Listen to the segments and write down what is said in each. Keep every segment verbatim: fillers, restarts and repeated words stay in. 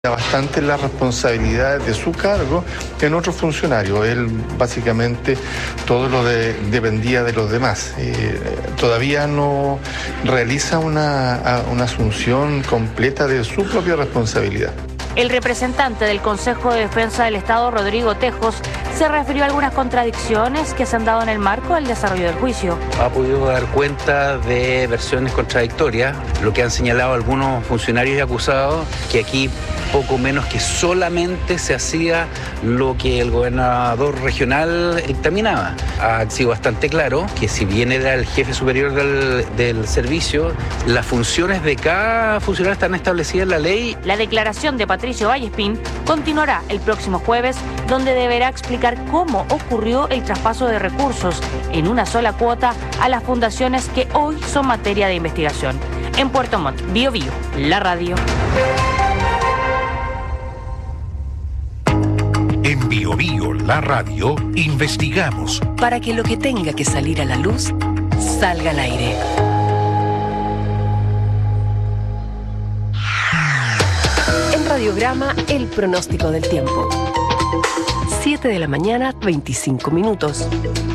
bastante las responsabilidades de su cargo en otros funcionarios. Él básicamente todo lo de, dependía de los demás. Eh, todavía no realiza una, una asunción completa de su propia responsabilidad. El representante del Consejo de Defensa del Estado, Rodrigo Tejos, se refirió a algunas contradicciones que se han dado en el marco del desarrollo del juicio. Ha podido dar cuenta de versiones contradictorias, lo que han señalado algunos funcionarios y acusados, que aquí poco menos que solamente se hacía lo que el gobernador regional dictaminaba. Ha sido bastante claro que si bien era el jefe superior del, del servicio, las funciones de cada funcionario están establecidas en la ley. La declaración de Patricio Vallespín continuará el próximo jueves, donde deberá explicar cómo ocurrió el traspaso de recursos en una sola cuota a las fundaciones que hoy son materia de investigación. En Puerto Montt, Bio Bio, la radio. En Bio Bio, la radio, investigamos para que lo que tenga que salir a la luz salga al aire. En Radiograma, el pronóstico del tiempo. siete de la mañana, veinticinco minutos.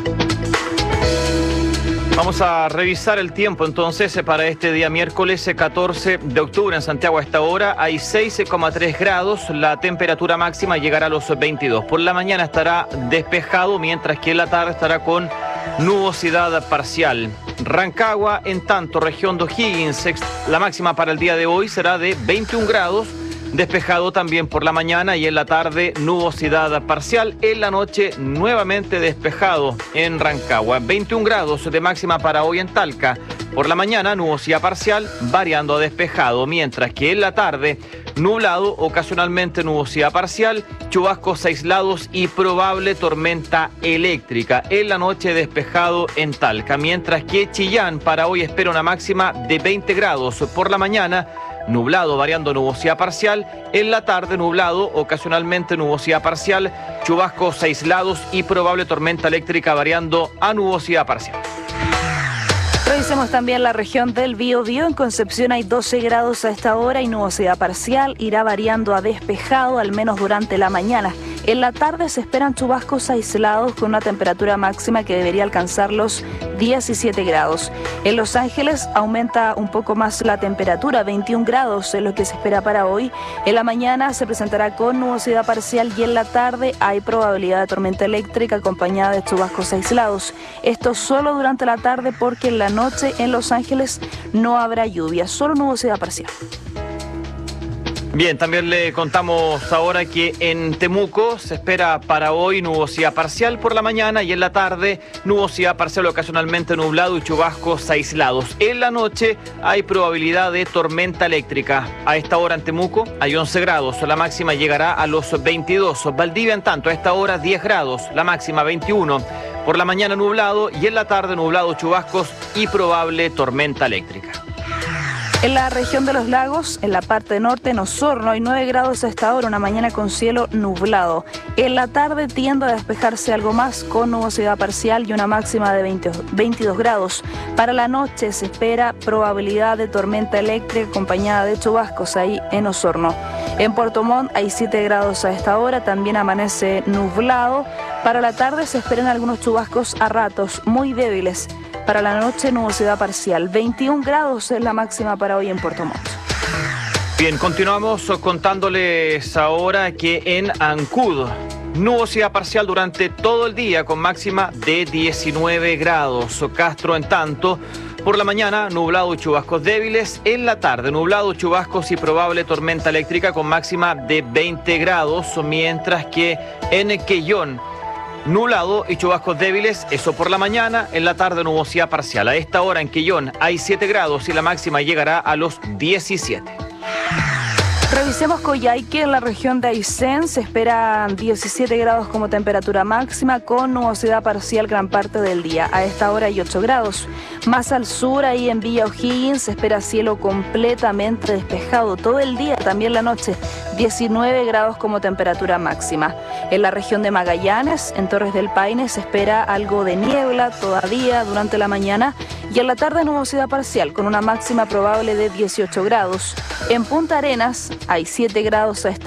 Vamos a revisar el tiempo entonces para este día miércoles catorce de octubre en Santiago. A esta hora hay seis coma tres grados, la temperatura máxima llegará a los veintidós. Por la mañana estará despejado, mientras que en la tarde estará con nubosidad parcial. Rancagua, en tanto, región de O'Higgins, la máxima para el día de hoy será de veintiún grados. Despejado también por la mañana y en la tarde nubosidad parcial. En la noche nuevamente despejado en Rancagua. veintiún grados de máxima para hoy en Talca. Por la mañana nubosidad parcial variando a despejado, mientras que en la tarde nublado, ocasionalmente nubosidad parcial, chubascos aislados y probable tormenta eléctrica. En la noche despejado en Talca, mientras que Chillán para hoy espera una máxima de veinte grados. Por la mañana nublado, variando nubosidad parcial. En la tarde nublado, ocasionalmente nubosidad parcial, chubascos aislados y probable tormenta eléctrica variando a nubosidad parcial. Revisemos también la región del Biobío. En Concepción hay doce grados a esta hora y nubosidad parcial. Irá variando a despejado, al menos durante la mañana. En la tarde se esperan chubascos aislados con una temperatura máxima que debería alcanzar los diecisiete grados. En Los Ángeles aumenta un poco más la temperatura, veintiún grados es lo que se espera para hoy. En la mañana se presentará con nubosidad parcial y en la tarde hay probabilidad de tormenta eléctrica acompañada de chubascos aislados. Esto solo durante la tarde, porque en la noche en Los Ángeles no habrá lluvia, solo nubosidad parcial. Bien, también le contamos ahora que en Temuco se espera para hoy nubosidad parcial por la mañana y en la tarde nubosidad parcial ocasionalmente nublado y chubascos aislados. En la noche hay probabilidad de tormenta eléctrica. A esta hora en Temuco hay once grados, la máxima llegará a los veintidós. Valdivia, en tanto, a esta hora diez grados, la máxima veintiuno. Por la mañana nublado y en la tarde nublado, chubascos y probable tormenta eléctrica. En la región de los lagos, en la parte norte, en Osorno, hay nueve grados a esta hora, una mañana con cielo nublado. En la tarde tiende a despejarse algo más con nubosidad parcial y una máxima de veinte, veintidós grados. Para la noche se espera probabilidad de tormenta eléctrica acompañada de chubascos ahí en Osorno. En Puerto Montt hay siete grados a esta hora, también amanece nublado. Para la tarde se esperan algunos chubascos a ratos, muy débiles. Para la noche, nubosidad parcial. veintiún grados es la máxima para hoy en Puerto Montt. Bien, continuamos contándoles ahora que en Ancud, nubosidad parcial durante todo el día con máxima de diecinueve grados. Castro, en tanto, por la mañana nublado y chubascos débiles. En la tarde nublado, chubascos y probable tormenta eléctrica con máxima de veinte grados. Mientras que en Quellón, nublado y chubascos débiles, eso por la mañana. En la tarde nubosidad parcial. A esta hora en Quellón hay siete grados y la máxima llegará a los diecisiete. Revisemos Coyhaique, en la región de Aysén se esperan diecisiete grados como temperatura máxima con nubosidad parcial gran parte del día. A esta hora hay ocho grados. Más al sur, ahí en Villa O'Higgins, se espera cielo completamente despejado todo el día, también la noche. diecinueve grados como temperatura máxima. En la región de Magallanes, en Torres del Paine, se espera algo de niebla todavía durante la mañana y en la tarde nubosidad parcial con una máxima probable de dieciocho grados. En Punta Arenas, hay siete grados a esta